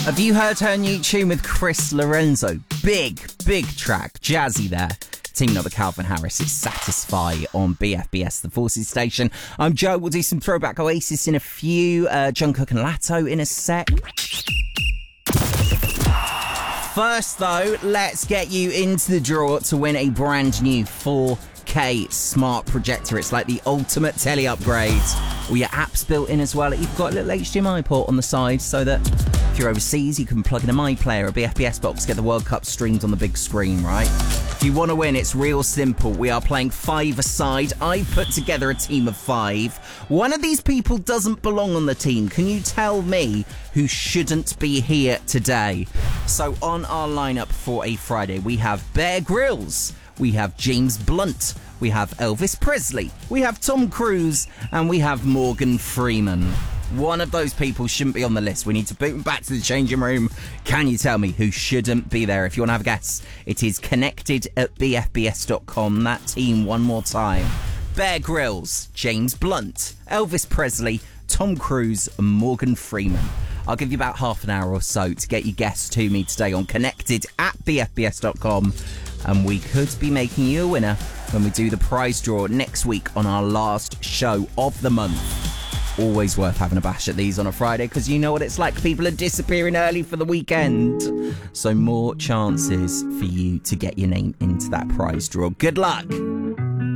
Have you heard her new tune with Chris Lorenzo? Big track. Jazzy there. Teaming up with Calvin Harris. It's Satisfy on BFBS, the Forces station. I'm Joe. We'll do some throwback Oasis in a few. Jungkook and Latto in a sec. First, though, let's get you into the draw to win a brand new 4K smart projector. It's like the ultimate telly upgrade. All your apps built in as well. You've got a little HDMI port on the side so that if you're overseas, you can plug in a MyPlayer, a BFBS box, get the World Cup streamed on the big screen, right? If you want to win, it's real simple. We are playing 5-a-side. I put together a team of 5. One of these people doesn't belong on the team. Can you tell me who shouldn't be here today? So on our lineup for a Friday, we have Bear Grylls, we have James Blunt, we have Elvis Presley, we have Tom Cruise, and we have Morgan Freeman. One of those people shouldn't be on the list. We need to boot them back to the changing room. Can you tell me who shouldn't be there? If you want to have a guess, it is connected@bfbs.com. That team one more time. Bear Grylls, James Blunt, Elvis Presley, Tom Cruise, and Morgan Freeman. I'll give you about half an hour or so to get your guess to me today on connected@bfbs.com. And we could be making you a winner when we do the prize draw next week on our last show of the month. Always worth having a bash at these on a Friday because you know what it's like. People are disappearing early for the weekend. So more chances for you to get your name into that prize draw. Good luck.